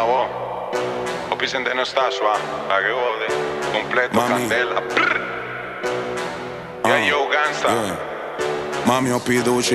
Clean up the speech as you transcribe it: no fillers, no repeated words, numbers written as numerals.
Ah, wow. Hopi sente non sta qua, la che vuole. Completo, Mami. candela. Yeah, yo, gangsta. Yeah. Mami, ho fiducia